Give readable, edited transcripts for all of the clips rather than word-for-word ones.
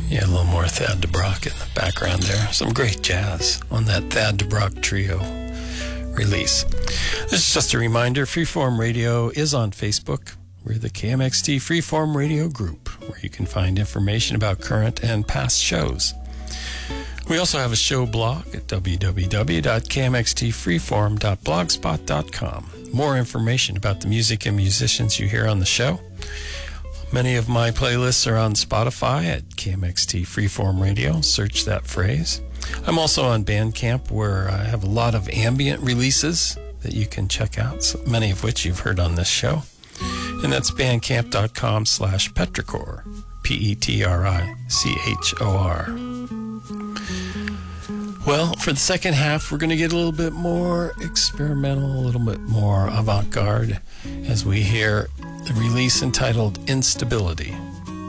Yeah, a little more Thad DeBrock in the background there. Some great jazz on that Thad DeBrock Trio release. This is just a reminder, Freeform Radio is on Facebook. We're the KMXT Freeform Radio Group, where you can find information about current and past shows. We also have a show blog at www.kmxtfreeform.blogspot.com. More information about the music and musicians you hear on the show. Many of my playlists are on Spotify at KMXT Freeform Radio. Search that phrase. I'm also on Bandcamp, where I have a lot of ambient releases that you can check out, so many of which you've heard on this show. And that's bandcamp.com/Petrichor, Petrichor. Well, for the second half, we're going to get a little bit more experimental, a little bit more avant-garde as we hear the release entitled Instability.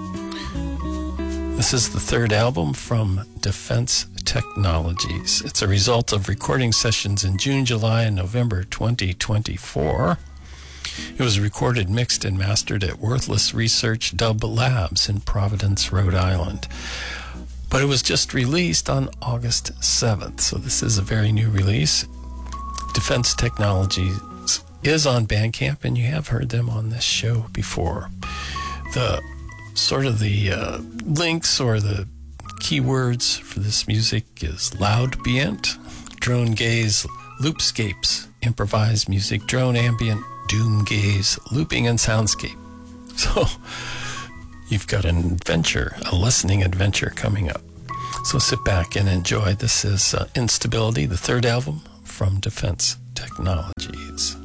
This is the third album from Defense Technologies. It's a result of recording sessions in June, July, and November 2024. It was recorded, mixed, and mastered at Worthless Research Dub Labs in Providence, Rhode Island. But it was just released on August 7th, so this is a very new release. Defense Technologies is on Bandcamp, and you have heard them on this show before. The links or the keywords for this music is loudbient, drone gaze, loopscapes, improvised music, drone ambient, doom gaze, looping, and soundscape. So you've got an adventure, a listening adventure coming up. So sit back and enjoy. This is Instability, the third album from Defense Technologies.